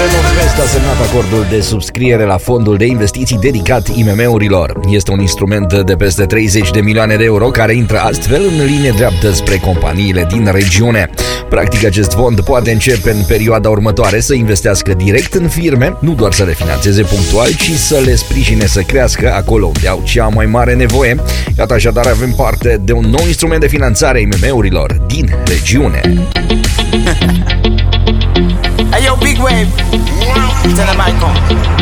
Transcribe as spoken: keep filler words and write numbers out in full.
Renovest a semnat acordul de subscriere la fondul de investiții dedicat I M M-urilor. Este un instrument de peste treizeci de milioane de euro care intră astfel în linie dreaptă spre companiile din regiune. Practic, acest fond poate începe în perioada următoare să investească direct în firme, nu doar să le finanțeze punctual, ci să le sprijine să crească acolo unde au cea mai mare nevoie. Iată, așadar, avem parte de un nou instrument de finanțare a I M M-urilor din regiune. Hey yo, Big Wave, tell them I come.